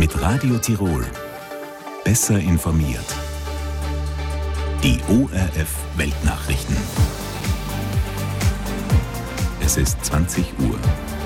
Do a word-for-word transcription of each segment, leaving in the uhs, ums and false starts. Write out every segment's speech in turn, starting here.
mit Radio Tirol. Besser informiert. Die O R F Weltnachrichten. Es ist zwanzig Uhr.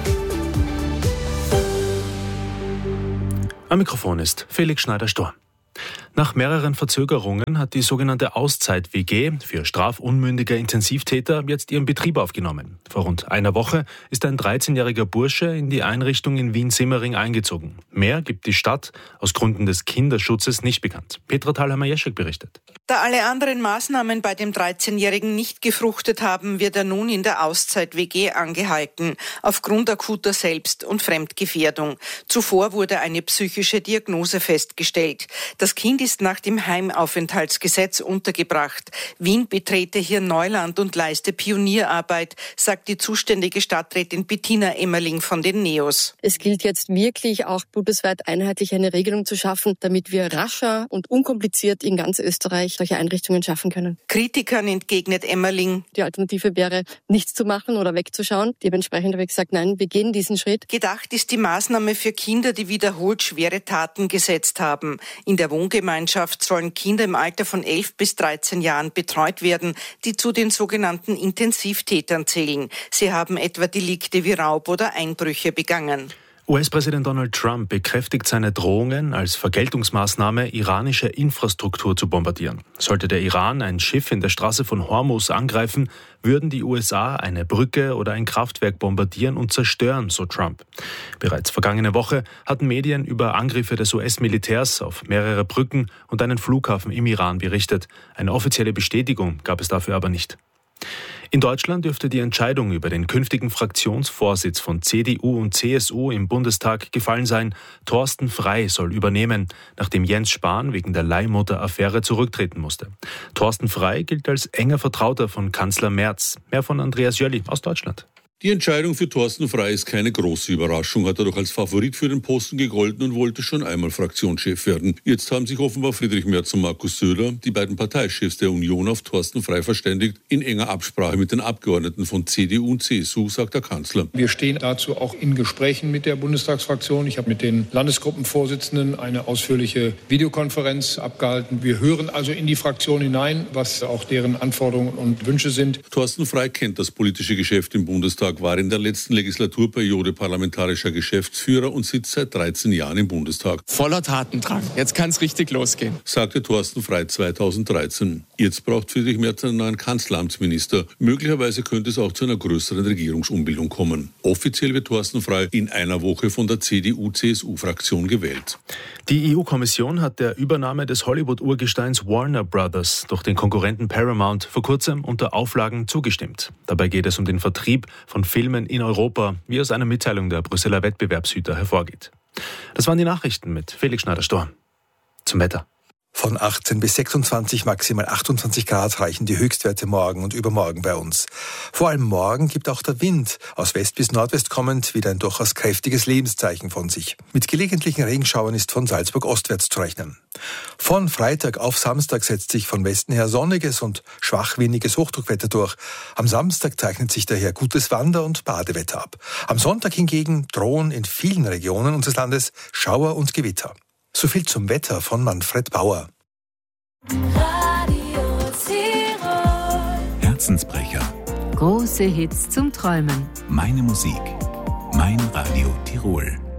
Am Mikrofon ist Felix Schneider-Storr. Nach mehreren Verzögerungen hat die sogenannte Auszeit-W G für strafunmündige Intensivtäter jetzt ihren Betrieb aufgenommen. Vor rund einer Woche ist ein dreizehnjähriger Bursche in die Einrichtung in Wien-Simmering eingezogen. Mehr gibt die Stadt aus Gründen des Kinderschutzes nicht bekannt. Petra Thalhammer-Jeschek berichtet. Da alle anderen Maßnahmen bei dem dreizehnjährigen nicht gefruchtet haben, wird er nun in der Auszeit-W G angehalten, aufgrund akuter Selbst- und Fremdgefährdung. Zuvor wurde eine psychische Diagnose festgestellt. Das Kind ist nach dem Heimaufenthaltsgesetz untergebracht. Wien betrete hier Neuland und leiste Pionierarbeit, sagt die zuständige Stadträtin Bettina Emmerling von den Neos. Es gilt jetzt wirklich auch bundesweit einheitlich eine Regelung zu schaffen, damit wir rascher und unkompliziert in ganz Österreich solche Einrichtungen schaffen können. Kritikern entgegnet Emmerling. Die Alternative wäre, nichts zu machen oder wegzuschauen. Dementsprechend habe ich gesagt, nein, wir gehen diesen Schritt. Gedacht ist die Maßnahme für Kinder, die wiederholt schwere Taten gesetzt haben. In der Wohngemeinschaft sollen Kinder im Alter von elf bis dreizehn Jahren betreut werden, die zu den sogenannten Intensivtätern zählen. Sie haben etwa Delikte wie Raub oder Einbrüche begangen. U S-Präsident Donald Trump bekräftigt seine Drohungen, als Vergeltungsmaßnahme iranische Infrastruktur zu bombardieren. Sollte der Iran ein Schiff in der Straße von Hormuz angreifen, würden die U S A eine Brücke oder ein Kraftwerk bombardieren und zerstören, so Trump. Bereits vergangene Woche hatten Medien über Angriffe des U S-Militärs auf mehrere Brücken und einen Flughafen im Iran berichtet. Eine offizielle Bestätigung gab es dafür aber nicht. In Deutschland dürfte die Entscheidung über den künftigen Fraktionsvorsitz von C D U und C S U im Bundestag gefallen sein. Thorsten Frey soll übernehmen, nachdem Jens Spahn wegen der Leihmutter-Affäre zurücktreten musste. Thorsten Frey gilt als enger Vertrauter von Kanzler Merz. Mehr von Andreas Jölli aus Deutschland. Die Entscheidung für Thorsten Frey ist keine große Überraschung, hat er doch als Favorit für den Posten gegolten und wollte schon einmal Fraktionschef werden. Jetzt haben sich offenbar Friedrich Merz und Markus Söder, die beiden Parteichefs der Union, auf Thorsten Frey verständigt, in enger Absprache mit den Abgeordneten von C D U und C S U, sagt der Kanzler. Wir stehen dazu auch in Gesprächen mit der Bundestagsfraktion. Ich habe mit den Landesgruppenvorsitzenden eine ausführliche Videokonferenz abgehalten. Wir hören also in die Fraktion hinein, was auch deren Anforderungen und Wünsche sind. Thorsten Frey kennt das politische Geschäft im Bundestag, war in der letzten Legislaturperiode parlamentarischer Geschäftsführer und sitzt seit dreizehn Jahren im Bundestag. Voller Tatendrang. Jetzt kann es richtig losgehen, sagte Thorsten Frey zweitausenddreizehn. Jetzt braucht Friedrich Merz einen neuen Kanzleramtsminister. Möglicherweise könnte es auch zu einer größeren Regierungsumbildung kommen. Offiziell wird Thorsten Frey in einer Woche von der C D U-C S U-Fraktion gewählt. Die E U-Kommission hat der Übernahme des Hollywood-Urgesteins Warner Brothers durch den Konkurrenten Paramount vor kurzem unter Auflagen zugestimmt. Dabei geht es um den Vertrieb von Filmen in Europa, wie aus einer Mitteilung der Brüsseler Wettbewerbshüter hervorgeht. Das waren die Nachrichten mit Felix Schneider-Storr. Zum Wetter. Von achtzehn bis sechsundzwanzig, maximal achtundzwanzig Grad reichen die Höchstwerte morgen und übermorgen bei uns. Vor allem morgen gibt auch der Wind, aus West bis Nordwest kommend, wieder ein durchaus kräftiges Lebenszeichen von sich. Mit gelegentlichen Regenschauern ist von Salzburg ostwärts zu rechnen. Von Freitag auf Samstag setzt sich von Westen her sonniges und schwachwindiges Hochdruckwetter durch. Am Samstag zeichnet sich daher gutes Wander- und Badewetter ab. Am Sonntag hingegen drohen in vielen Regionen unseres Landes Schauer und Gewitter. So viel zum Wetter von Manfred Bauer. Radio Tirol. Herzensbrecher. Große Hits zum Träumen. Meine Musik. Mein Radio Tirol.